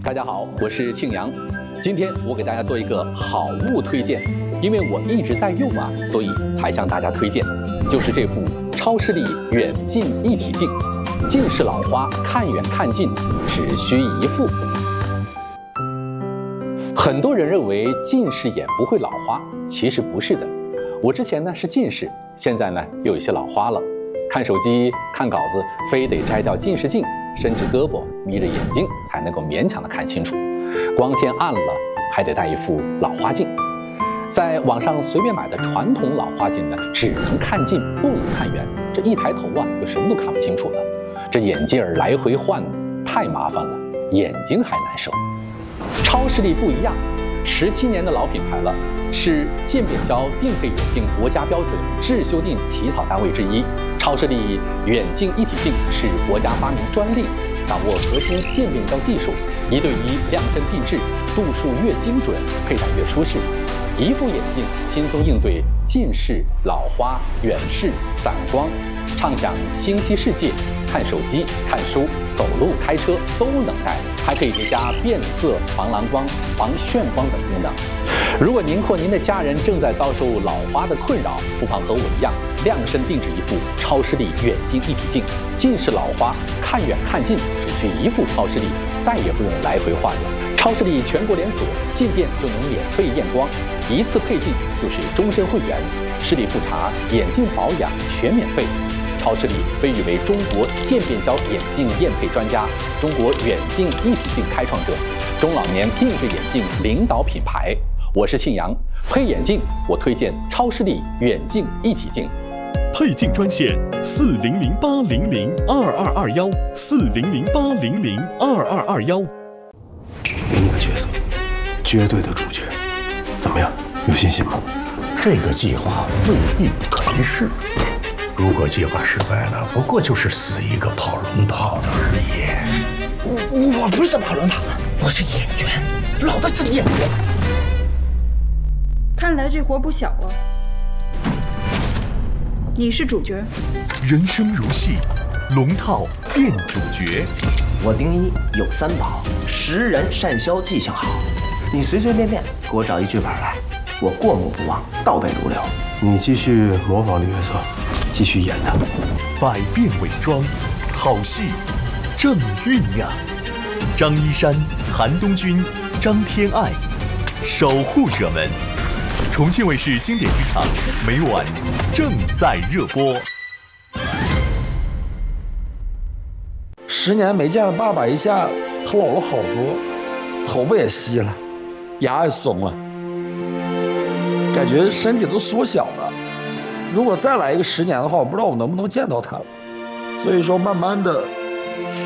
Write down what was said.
大家好，我是庆阳。今天我给大家做一个好物推荐，因为我一直在用啊，所以才向大家推荐。就是这副超视力远近一体镜，近视老花看远看近只需一副。很多人认为近视眼不会老花，其实不是的。我之前呢是近视，现在呢又有些老花了。看手机、看稿子，非得摘掉近视镜，伸直胳膊，眯着眼睛，才能够勉强的看清楚。光线暗了，还得戴一副老花镜。在网上随便买的传统老花镜呢，只能看近，不能看远。这一抬头啊，就什么都看不清楚了。这眼镜儿来回换，太麻烦了，眼睛还难受。超视力不一样，17年的老品牌了，是渐变焦定配眼镜国家标准质修订起草单位之一。超视力远近一体镜是国家发明专利，掌握核心渐变焦技术，1对1量身定制，度数越精准，佩戴越舒适。一副眼镜轻松应对近视、老花、远视、散光，畅享清晰世界，看手机、看书、走路、开车都能戴，还可以叠加变色、防蓝光、防眩光等功能。如果您或您的家人正在遭受老花的困扰，不妨和我一样，量身定制一副超视力远近一体镜，近视老花看远看近只需一副超视力，再也不用来回换了。超视力全国连锁，进店就能免费验光，一次配镜就是终身会员，视力复查、眼镜保养全免费。超视力被誉为中国渐变焦眼镜验配专家，中国远近一体镜开创者，中老年定制眼镜领导品牌。我是庆阳，配眼镜我推荐超视力远近一体镜。 配镜专线4008002221，4008002221。 给你个角色，绝对的主角，怎么样？有信心吗？ 这个计划未必可一世。如果计划失败了，不过就是死一个跑龙套的而已。 我不是跑龙套的，我是演员，老子是演员。 看来这活不小啊！你是主角。 人生如戏，龙套变主角。 我丁一有3宝：识人、善销、记性好。你随随便便给我找一剧本来，我过目不忘，倒背如流。 你继续模仿这个角色，继续演他。 百变伪装，好戏正酝酿。张一山、韩东君、张天爱，守护者们。重庆卫视经典剧场每晚正在热播。 10年没见爸爸一下，他老了好多，头发也稀了，牙也松了，感觉身体都缩小了。如果再来一个10年的话，我不知道我能不能见到他了。所以说，慢慢的